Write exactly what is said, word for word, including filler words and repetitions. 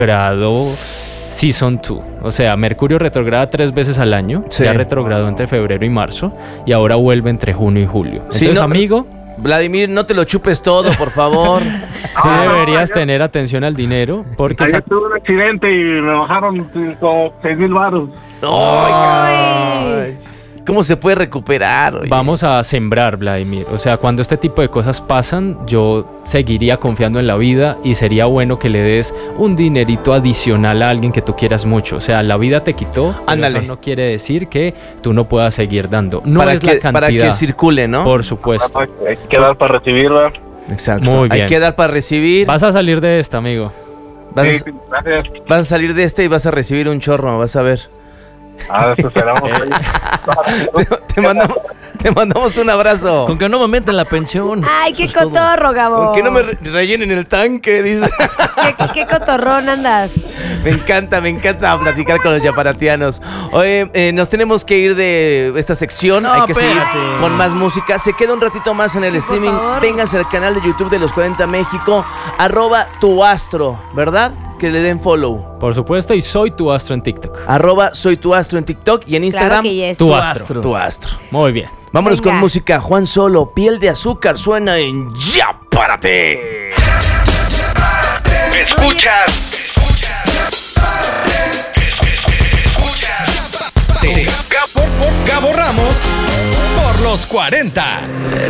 retrogrado Season dos. O sea, Mercurio retrograda tres veces al año. Sí. Ya retrogradó entre febrero y marzo. Y ahora vuelve entre junio y julio. Entonces, sí, no, amigo... Vladimir, no te lo chupes todo, por favor. Sí deberías tener atención al dinero. Porque ayer tuve un accidente y me bajaron como seis mil baros. ¡Ay! ¿Cómo se puede recuperar? Oye? Vamos a sembrar, Vladimir. O sea, cuando este tipo de cosas pasan, yo seguiría confiando en la vida y sería bueno que le des un dinerito adicional a alguien que tú quieras mucho. O sea, la vida te quitó, pero eso no quiere decir que tú no puedas seguir dando. No para es que, la cantidad. Para que circule, ¿no? Por supuesto. Hay que dar para recibirla. Exacto. Muy bien. Hay que dar para recibir. Vas a salir de esta, amigo. Vas, sí, gracias. Vas a salir de este y vas a recibir un chorro, vas a ver. Ah, eso esperamos. te, te, mandamos, te mandamos un abrazo. Con que no me metan la pensión. Ay, qué cotorro, Gabo. Con que no me re- rellenen el tanque, dice. ¿Qué, qué, qué cotorrón andas? Me encanta, me encanta platicar con los yaparatianos. Oye, eh, nos tenemos que ir de esta sección. No, hay que espérate. seguir con más música. Se queda un ratito más en el Sí, streaming. por favor. Vénganse al canal de YouTube de Los cuarenta México. Arroba tu astro, ¿verdad? Que le den follow. Por supuesto, y soy tu astro en TikTok. Arroba soy tu astro en TikTok y en Instagram. Claro que yes. Tu astro. Tu astro. Muy bien. Vámonos Venga. con música. Juan Solo, Piel de Azúcar, suena en Ya Párate. Escuchas. Gabo, Gabo Ramos por los cuarenta.